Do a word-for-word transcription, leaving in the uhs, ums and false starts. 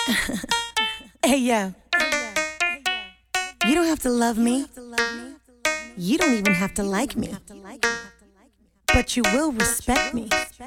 Hey, yo, you don't have to love me. You don't even have to like me. But you will respect me.